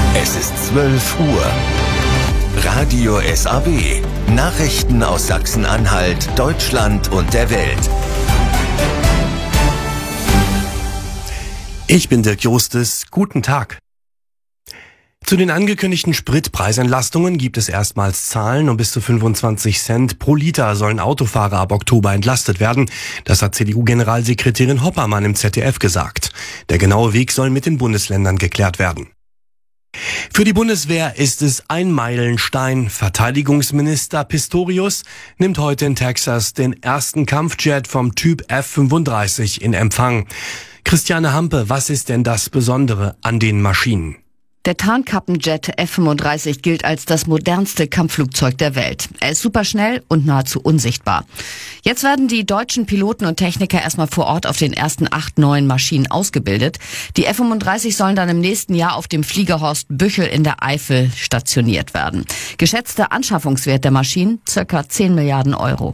Es ist 12 Uhr. Radio SAW. Nachrichten aus Sachsen-Anhalt, Deutschland und der Welt. Ich bin Dirk Justus. Guten Tag. Zu den angekündigten Spritpreisentlastungen gibt es erstmals Zahlen. Um bis zu 25 Cent pro Liter sollen Autofahrer ab Oktober entlastet werden. Das hat CDU-Generalsekretärin Hoppermann im ZDF gesagt. Der genaue Weg soll mit den Bundesländern geklärt werden. Für die Bundeswehr ist es ein Meilenstein. Verteidigungsminister Pistorius nimmt heute in Texas den ersten Kampfjet vom Typ F-35 in Empfang. Christiane Hampe, was ist denn das Besondere an den Maschinen? Der Tarnkappenjet F-35 gilt als das modernste Kampfflugzeug der Welt. Er ist superschnell und nahezu unsichtbar. Jetzt werden die deutschen Piloten und Techniker erstmal vor Ort auf den ersten 8 neuen Maschinen ausgebildet. Die F-35 sollen dann im nächsten Jahr auf dem Fliegerhorst Büchel in der Eifel stationiert werden. Geschätzter Anschaffungswert der Maschinen ca. 10 Milliarden Euro.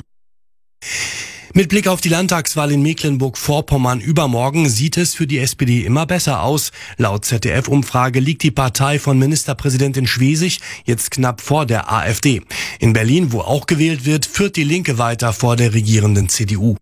Mit Blick auf die Landtagswahl in Mecklenburg-Vorpommern übermorgen sieht es für die SPD immer besser aus. Laut ZDF-Umfrage liegt die Partei von Ministerpräsidentin Schwesig jetzt knapp vor der AfD. In Berlin, wo auch gewählt wird, führt die Linke weiter vor der regierenden CDU.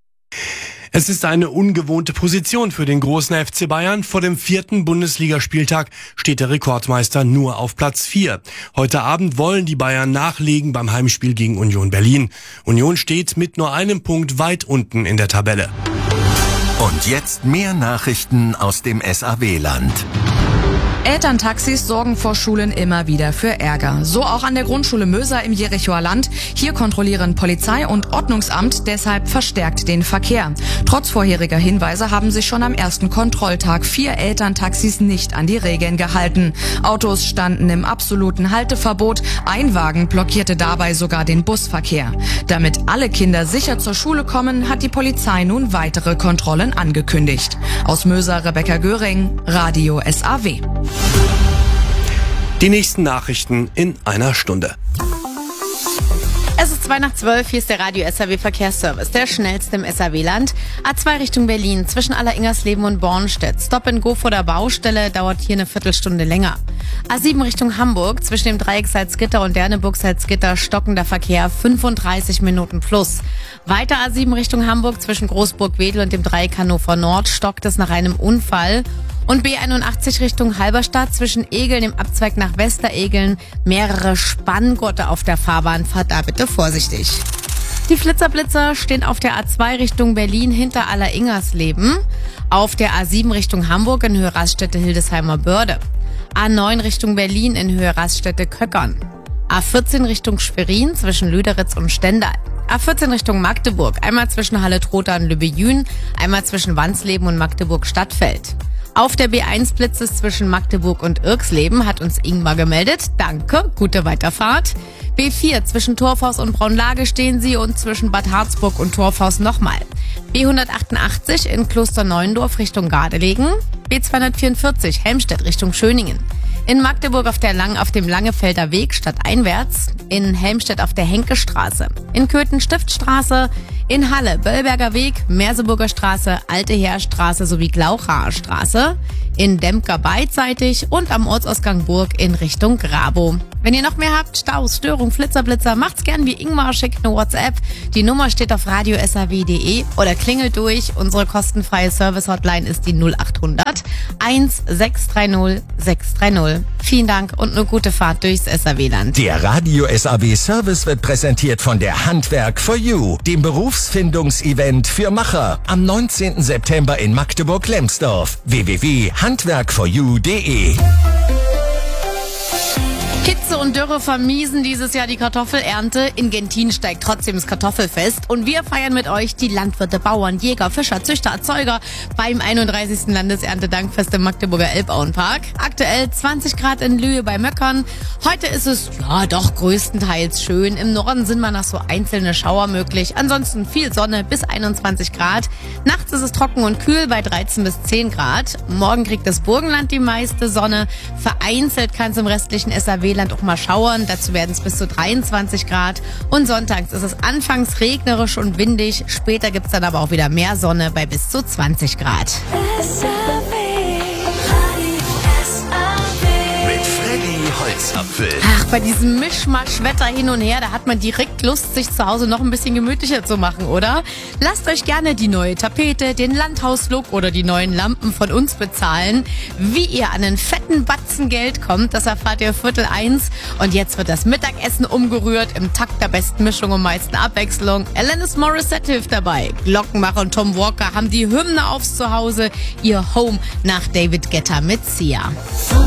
Es ist eine ungewohnte Position für den großen FC Bayern. Vor dem 4. Bundesligaspieltag steht der Rekordmeister nur auf Platz 4. Heute Abend wollen die Bayern nachlegen beim Heimspiel gegen Union Berlin. Union steht mit nur einem Punkt weit unten in der Tabelle. Und jetzt mehr Nachrichten aus dem SAW-Land. Elterntaxis sorgen vor Schulen immer wieder für Ärger. So auch an der Grundschule Möser im Jerichoer Land. Hier kontrollieren Polizei und Ordnungsamt deshalb verstärkt den Verkehr. Trotz vorheriger Hinweise haben sich schon am ersten Kontrolltag 4 Elterntaxis nicht an die Regeln gehalten. Autos standen im absoluten Halteverbot. Ein Wagen blockierte dabei sogar den Busverkehr. Damit alle Kinder sicher zur Schule kommen, hat die Polizei nun weitere Kontrollen angekündigt. Aus Möser Rebecca Göring, Radio SAW. Die nächsten Nachrichten in einer Stunde. Es ist 11:02, hier ist der Radio SAW Verkehrsservice, der schnellste im SAW-Land. A2 Richtung Berlin, zwischen Alleringersleben und Bornstedt. Stop and Go vor der Baustelle, dauert hier eine Viertelstunde länger. A7 Richtung Hamburg, zwischen dem Dreieck Salzgitter und Derneburg-Salzgitter, stockender Verkehr, 35 Minuten plus. Weiter A7 Richtung Hamburg, zwischen Großburg-Wedel und dem Dreieck Hannover Nord, stockt es nach einem Unfall. Und B81 Richtung Halberstadt, zwischen Egeln im Abzweig nach Westeregeln, mehrere Spanngurte auf der Fahrbahn, fahrt da bitte vorsichtig. Die Flitzerblitzer stehen auf der A2 Richtung Berlin hinter Alleringersleben, auf der A7 Richtung Hamburg in Höhe Raststätte-Hildesheimer Börde, A9 Richtung Berlin in Höhe Raststätte-Köckern, A14 Richtung Schwerin zwischen Lüderitz und Stendal, A14 Richtung Magdeburg, einmal zwischen Halle-Trotha und Lübbe-Jühn, einmal zwischen Wansleben und Magdeburg-Stadtfeld. Auf der B1 blitzt es zwischen Magdeburg und Irksleben, hat uns Ingmar gemeldet. Danke, gute Weiterfahrt. B4 zwischen Torfhaus und Braunlage stehen Sie und zwischen Bad Harzburg und Torfhaus nochmal. B188 in Klosterneuendorf Richtung Gardelegen. B244 Helmstedt Richtung Schöningen. In Magdeburg auf dem Langefelder Weg stadteinwärts, in Helmstedt auf der Henkestraße, in Köthen Stiftstraße, in Halle Böllberger Weg, Merseburger Straße, Alte Heerstraße sowie Glauchaer Straße, in Dempker beidseitig und am Ortsausgang Burg in Richtung Grabow. Wenn ihr noch mehr habt, Staus, Störung, Flitzerblitzer, macht's gern wie Ingmar, schickt eine WhatsApp. Die Nummer steht auf radiosaw.de oder klingelt durch. Unsere kostenfreie Service-Hotline ist die 0800 1630 630. Vielen Dank und eine gute Fahrt durchs SAW-Land. Der Radio SAW Service wird präsentiert von der Handwerk for You, dem Berufsfindungsevent für Macher. Am 19. September in Magdeburg-Lemsdorf. www.handwerkforyou.de. Hitze und Dürre vermiesen dieses Jahr die Kartoffelernte. In Gentin steigt trotzdem das Kartoffelfest. Und wir feiern mit euch die Landwirte, Bauern, Jäger, Fischer, Züchter, Erzeuger beim 31. Landeserntedankfest im Magdeburger Elbauenpark. Aktuell 20 Grad in Lühe bei Möckern. Heute ist es ja doch größtenteils schön. Im Norden sind mal noch so einzelne Schauer möglich. Ansonsten viel Sonne bis 21 Grad. Nachts ist es trocken und kühl bei 13 bis 10 Grad. Morgen kriegt das Burgenland die meiste Sonne. Vereinzelt kann es im restlichen SAW-Land auch mal schauern. Dazu werden es bis zu 23 Grad. Und sonntags ist es anfangs regnerisch und windig. Später gibt es dann aber auch wieder mehr Sonne bei bis zu 20 Grad. Mit Gipfel. Ach, bei diesem Mischmasch-Wetter hin und her, da hat man direkt Lust, sich zu Hause noch ein bisschen gemütlicher zu machen, oder? Lasst euch gerne die neue Tapete, den Landhaus-Look oder die neuen Lampen von uns bezahlen. Wie ihr an einen fetten Batzen Geld kommt, das erfahrt ihr 12:45. Und jetzt wird das Mittagessen umgerührt im Takt der besten Mischung und meisten Abwechslung. Alanis Morissette hilft dabei. Glockenmacher und Tom Walker haben die Hymne aufs Zuhause. Ihr Home nach David Guetta mit Sia.